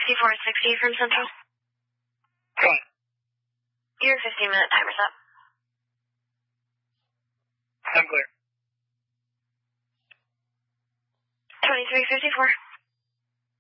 6460 from Central. Go on. Your 15-minute timer's up. I'm clear. 2354.